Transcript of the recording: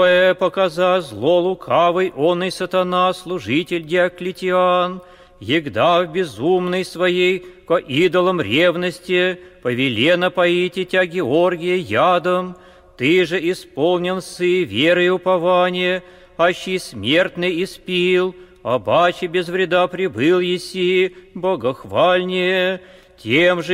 Показа зло лукавый, он и сатана, служитель Диоклетиан, егда в безумной своей ко идолам ревности повелено поите тя Георгия ядом, ты же исполнен сы веры и упования, аще смертный испил, а баче без вреда прибыл еси, богохвальнее, тем же